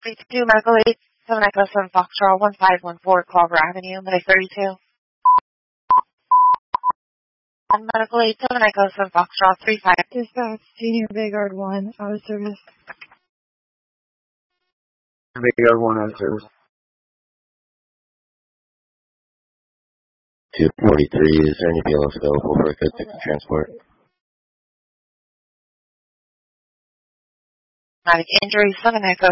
32 Medical 8, 7 Echo 7 Foxtrot 1514 Clover Avenue, Midday 32. And Medical 8, 7 Echo 7 Foxtrot 35. Dispatch, Senior Vanguard 1, out of service. Vanguard 1 out of service. 243, is there any BLS available for a good transport? Injury 7 Echo